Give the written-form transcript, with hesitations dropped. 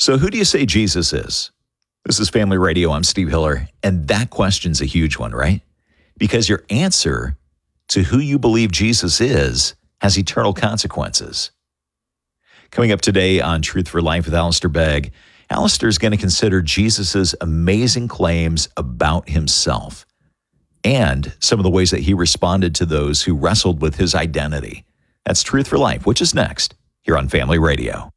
So who do you say Jesus is? This is Family Radio. I'm Steve Hiller, and that question's a huge one, right? Because your answer to who you believe Jesus is has eternal consequences. Coming up today on Truth for Life with Alistair Begg, Alistair's going to consider Jesus' amazing claims about himself and some of the ways that he responded to those who wrestled with his identity. That's Truth for Life, which is next here on Family Radio.